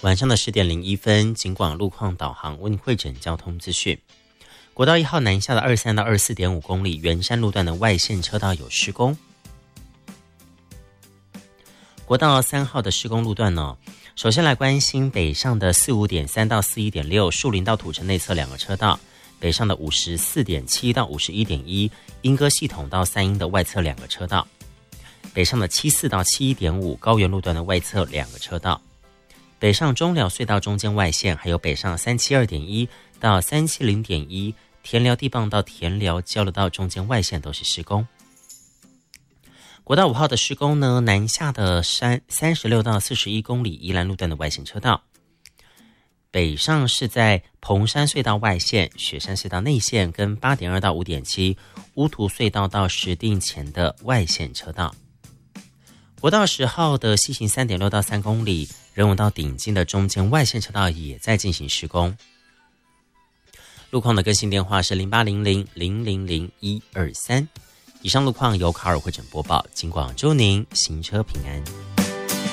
晚上的10点01分，警广路况导航为你汇整交通资讯。国道1号南下的23到24.5公里，圆山路段的外线车道有施工。国道3号的施工路段呢，首先来关心北上的45.3到41.6树林到土城内侧2个车道，北上的54.7到51.1莺歌系统到三莺的外侧2个车道，北上的74到71.5高原路段的外侧2个车道，北上中寮隧道中间外线，还有北上372.1到370.1田寮地磅到田寮交流道中间外线都是施工。国道5号的施工呢，南下的36到41公里宜兰路段的外线车道，北上是在蓬山隧道外线、雪山隧道内线跟8.2到5.7乌涂隧道到石碇前的外线车道。国道10号的西行3.6到3公里人文道顶进的中间外线车道也在进行施工。路况的更新电话是0800000123。以上路况由卡尔汇整播报，警广祝您行车平安。